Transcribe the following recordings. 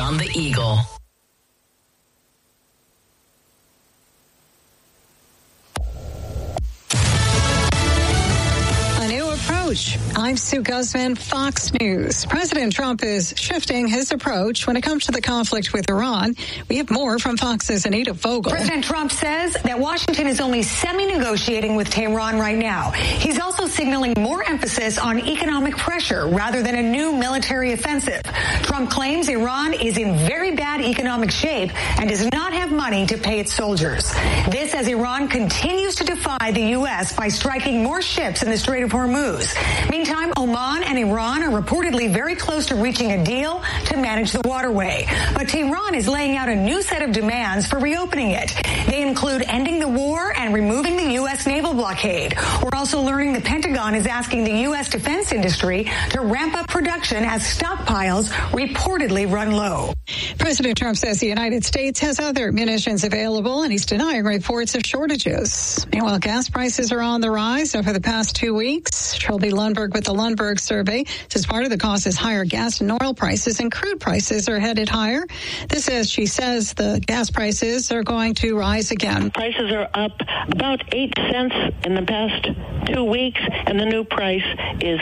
on the Eagle. I'm Sue Guzman, Fox News. President Trump is shifting his approach when it comes to the conflict with Iran. We have more from Fox's Anita Vogel. President Trump says that Washington is only semi-negotiating with Tehran right now. He's also signaling more emphasis on economic pressure rather than a new military offensive. Trump claims Iran is in very bad economic shape and does not have money to pay its soldiers. This as Iran continues to defy the U.S. by striking more ships in the Strait of Hormuz. Meantime, Oman and Iran are reportedly very close to reaching a deal to manage the waterway. But Tehran is laying out a new set of demands for reopening it. They include ending the war and removing the U.S. naval blockade. We're also learning the Pentagon is asking the U.S. defense industry to ramp up production as stockpiles reportedly run low. President Trump says the United States has other munitions available, and he's denying reports of shortages. Meanwhile, gas prices are on the rise over the past 2 weeks. Shelby Lundberg with the Lundberg survey says part of the cause is higher gas and oil prices, and crude prices are headed higher. This is, she says, the gas prices are going to rise again. Prices are up about 8 cents in the past 2 weeks, and the new price is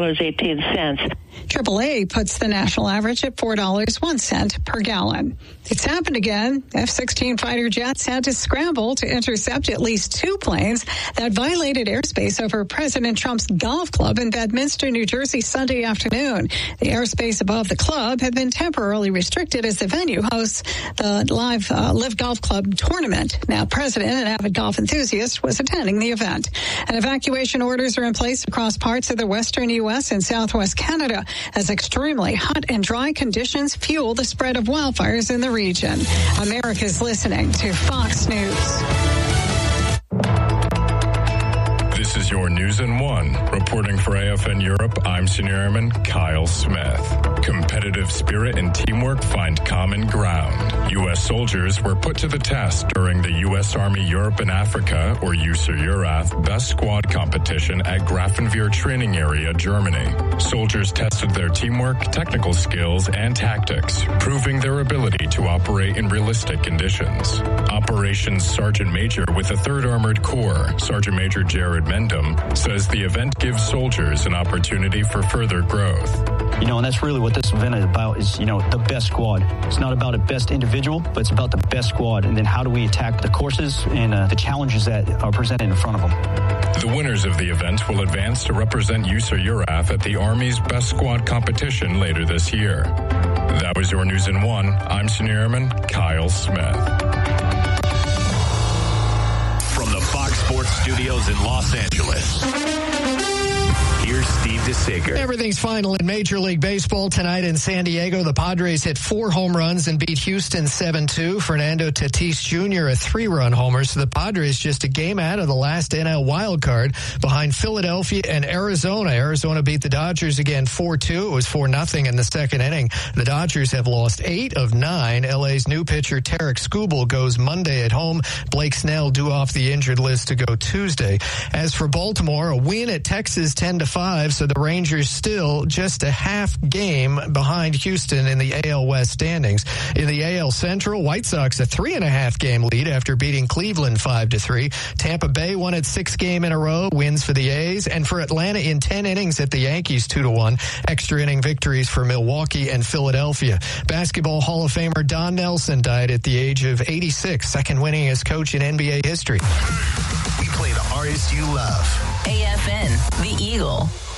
$4.18. AAA puts the national average at $4.01 per gallon. It's happened again. F-16 fighter jets had to scramble to intercept at least 2 planes that violated airspace over President Trump's golf club in Bedminster, New Jersey, Sunday afternoon. The airspace above the club had been temporarily restricted as the venue hosts the Live Golf Club tournament. Now, President, an avid golf enthusiast, was attending the event. And evacuation orders are in place across parts of the western U.S. and southwest Canada as extremely hot and dry conditions fuel the spread of wildfires in the region. America's listening to Fox News. This is your News in One. Reporting for AFN Europe, I'm Senior Airman Kyle Smith. Competitive spirit and teamwork find common ground. U.S. soldiers were put to the test during the U.S. Army Europe and Africa, or USAR-EURAF, Best Squad competition at Grafenwehr Training Area, Germany. Soldiers tested their teamwork, technical skills, and tactics, proving their ability to operate in realistic conditions. Operations Sergeant Major with the 3rd Armored Corps, Sergeant Major Jared Mendham, says the event gives soldiers an opportunity for further growth. And that's really what this event is about, is, the best squad. It's not about a best individual, but it's about the best squad. And then how do we attack the courses and the challenges that are presented in front of them. The winners of the event will advance to represent USAR-EURAF at the Army's Best Squad competition later this year. That was your News in One. I'm Senior Airman Kyle Smith. From the Fox Sports Studios in Los Angeles, here's Steve DeSager. Everything's final in Major League Baseball tonight in San Diego. The Padres hit 4 home runs and beat Houston 7-2. Fernando Tatis Jr. a 3-run homer. So the Padres just a game out of the last NL wild card behind Philadelphia and Arizona. Arizona beat the Dodgers again 4-2. It was 4-0 in the second inning. The Dodgers have lost 8 of 9. LA's new pitcher Tarek Skubal goes Monday at home. Blake Snell due off the injured list to go Tuesday. As for Baltimore, a win at Texas 10-5. So the Rangers still just a half game behind Houston in the AL West standings. In the AL Central, White Sox a 3.5 game lead after beating Cleveland 5-3. Tampa Bay won its 6th game in a row, wins for the A's, and for Atlanta in 10 innings at the Yankees 2-1. Extra inning victories for Milwaukee and Philadelphia. Basketball Hall of Famer Don Nelson died at the age of 86, second winningest coach in NBA history. We play the artists you love. AFN, the Eagle.